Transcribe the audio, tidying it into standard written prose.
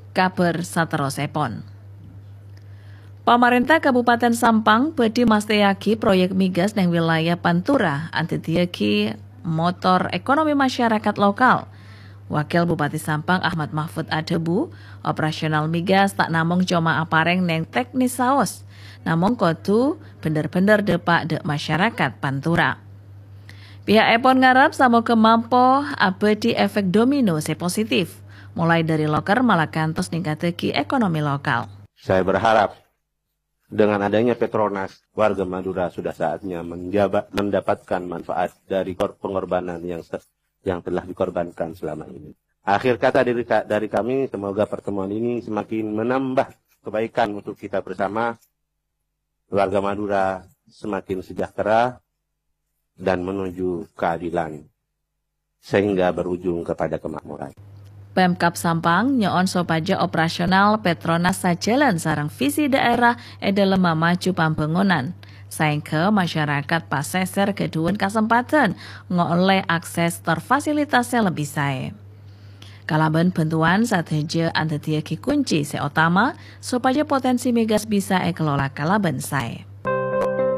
Kabar saterosipun. Pemerintah Kabupaten Sampang bedi masteyaki proyek migas neng wilayah Pantura antitiaki motor ekonomi masyarakat lokal. Wakil Bupati Sampang Ahmad Mahfud Adebu, operasional migas tak namung cuma apareng neng teknis saos, namung kotu bener-bener depak dek masyarakat Pantura. Pihak Epon ngarap samo kemampo abadi efek domino se positif, mulai dari loker malah kantos ningkateki ekonomi lokal. Saya berharap dengan adanya Petronas, warga Madura sudah saatnya mendapatkan manfaat dari pengorbanan yang telah dikorbankan selama ini. Akhir kata dari kami, semoga pertemuan ini semakin menambah kebaikan untuk kita bersama. Warga Madura semakin sejahtera dan menuju keadilan, sehingga berujung kepada kemakmuran. Pemkab Sampang nyoon sopaja operasional Petronas sajalan sarang visi daerah dalam maju pembangunan. Sehingga masyarakat paseser kedua kesempatan ngoleh akses terfasilitasnya lebih saya. Kalaban bantuan sateja antetiaki kunci seutama supaya potensi migas bisa kelola kalaban saya.